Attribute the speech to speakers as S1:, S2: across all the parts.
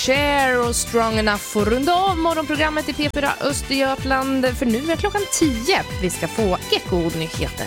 S1: Cher och Strong Enough och runda av morgonprogrammet i P4 Östergötland. För nu är klockan 10. Vi ska få Eko-nyheter.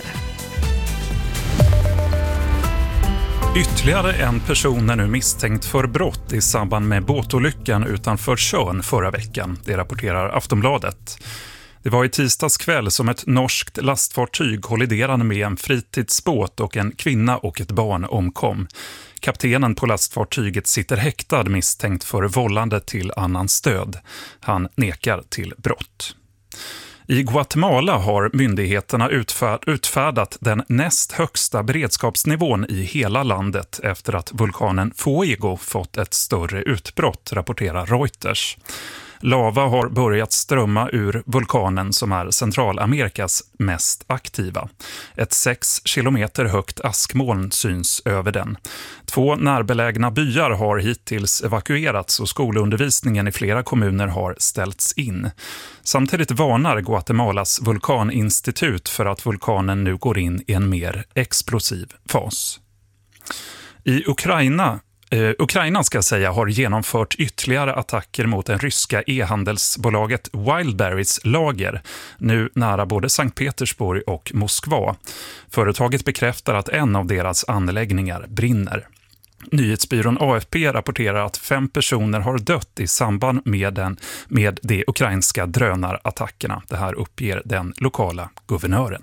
S2: Ytterligare en person är nu misstänkt för brott i samband med båtolyckan utanför Tjörn förra veckan. Det rapporterar Aftonbladet. Det var i tisdags kväll som ett norskt lastfartyg kolliderade med en fritidsbåt och en kvinna och ett barn omkom. Kaptenen på lastfartyget sitter häktad misstänkt för vållande till annans död. Han nekar till brott. I Guatemala har myndigheterna utfärdat den näst högsta beredskapsnivån i hela landet efter att vulkanen Fuego fått ett större utbrott, rapporterar Reuters. Lava har börjat strömma ur vulkanen som är Centralamerikas mest aktiva. Ett 6 kilometer högt askmoln syns över den. 2 närbelägna byar har hittills evakuerats och skolundervisningen i flera kommuner har ställts in. Samtidigt varnar Guatemalas vulkaninstitut för att vulkanen nu går in i en mer explosiv fas. I Ukraina har genomfört ytterligare attacker mot den ryska e-handelsbolaget Wildberries lager, nu nära både Sankt Petersburg och Moskva. Företaget bekräftar att en av deras anläggningar brinner. Nyhetsbyrån AFP rapporterar att 5 personer har dött i samband med de ukrainska drönarattackerna. Det här uppger den lokala guvernören.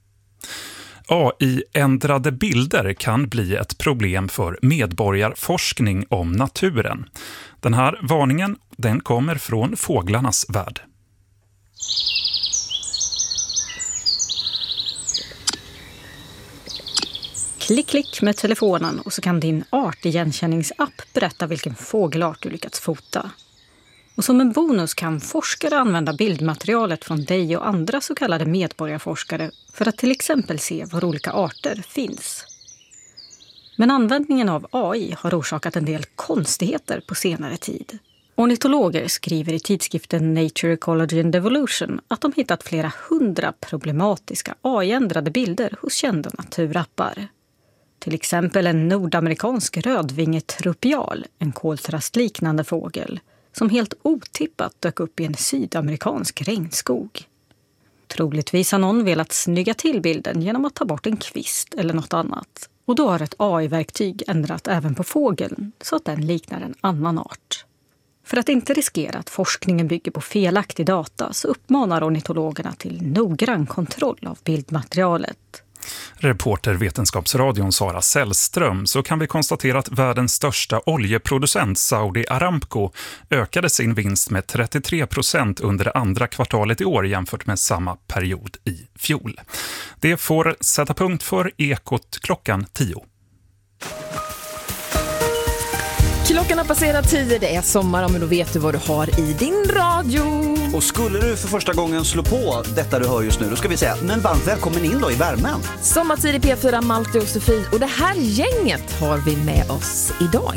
S2: AI-ändrade bilder kan bli ett problem för medborgarforskning om naturen. Den här varningen, den kommer från fåglarnas värld.
S3: Klick, klick med telefonen och så kan din artigenkänningsapp berätta vilken fågelart du lyckats fota. Och som en bonus kan forskare använda bildmaterialet från dig och andra så kallade medborgarforskare för att till exempel se var olika arter finns. Men användningen av AI har orsakat en del konstigheter på senare tid. Ornitologer skriver i tidskriften Nature, Ecology and Evolution att de hittat flera 100 problematiska AI-ändrade bilder hos kända naturappar. Till exempel en nordamerikansk rödvingetrupial, en koltrastliknande fågel, som helt otippat dök upp i en sydamerikansk regnskog. Troligtvis har någon velat snygga till bilden genom att ta bort en kvist eller något annat. Och då har ett AI-verktyg ändrat även på fågeln så att den liknar en annan art. För att inte riskera att forskningen bygger på felaktig data så uppmanar ornitologerna till noggrann kontroll av bildmaterialet.
S2: Reporter Vetenskapsradion Sara Sällström, så kan vi konstatera att världens största oljeproducent Saudi Aramco ökade sin vinst med 33% under det andra kvartalet i år jämfört med samma period i fjol. Det får sätta punkt för Ekot klockan 10.
S1: Klockan har passerat 10, det är sommar, men då vet du vad du har i din radio.
S4: Och skulle du för första gången slå på detta du hör just nu, då ska vi säga, men varmt välkommen in då i värmen.
S1: Sommartid i P4, Malte och Sofie, och det här gänget har vi med oss idag.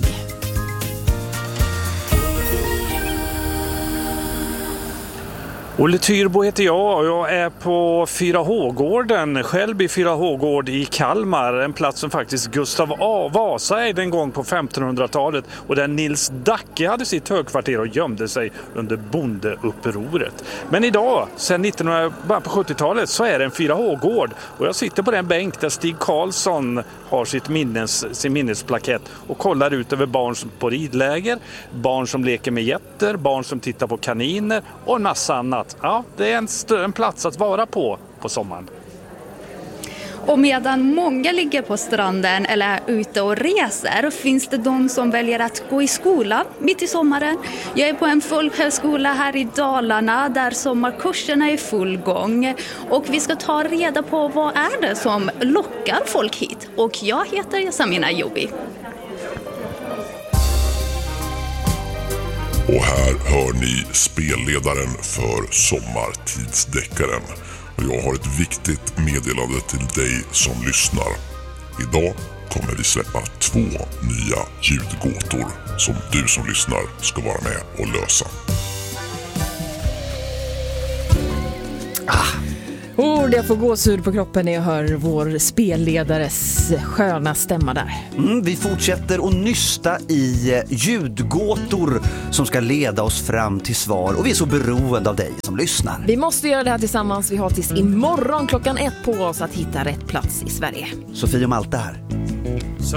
S5: Olle Tyrbo heter jag och jag är på 4H-gården, själv i 4H-gård i Kalmar, en plats som faktiskt Gustav Vasa ägde en gång på 1500-talet och där Nils Dacke hade sitt högkvarter och gömde sig under bondeupproret. Men idag, sedan 1970-talet, så är det en 4H-gård och jag sitter på den bänk där Stig Karlsson har sin minnesplakett och kollar ut över barn som på ridläger, barn som leker med getter, barn som tittar på kaniner och en massa annat. Ja, det är en plats att vara på sommaren.
S6: Och medan många ligger på stranden eller är ute och reser finns det de som väljer att gå i skola mitt i sommaren. Jag är på en folkhögskola här i Dalarna där sommarkurserna är i full gång. Och vi ska ta reda på vad är det som lockar folk hit. Och jag heter Samina Jobi.
S7: Och här hör ni spelledaren för Sommartidsdeckaren. Och jag har ett viktigt meddelande till dig som lyssnar. Idag kommer vi släppa 2 nya ljudgåtor som du som lyssnar ska vara med och lösa.
S1: Jag får gåshud på kroppen när jag hör vår spelledares sköna stämma där.
S4: Vi fortsätter att nysta i ljudgåtor som ska leda oss fram till svar. Och vi är så beroende av dig som lyssnar.
S1: Vi måste göra det här tillsammans. Vi har tills imorgon 1:00 på oss att hitta rätt plats i Sverige.
S4: Sofie och Malte här.